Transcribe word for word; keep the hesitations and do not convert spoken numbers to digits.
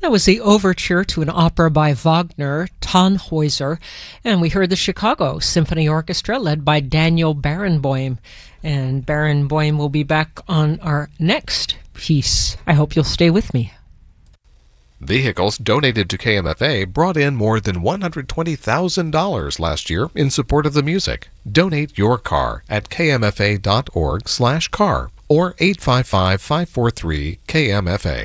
That was the overture to an opera by Wagner, Tannhäuser, and we heard the Chicago Symphony Orchestra led by Daniel Barenboim. And Barenboim will be back on our next piece. I hope you'll stay with me. Vehicles donated to K M F A brought in more than one hundred twenty thousand dollars last year in support of the music. Donate your car at kmfa.org slash car or eight five five, five four three, K M F A.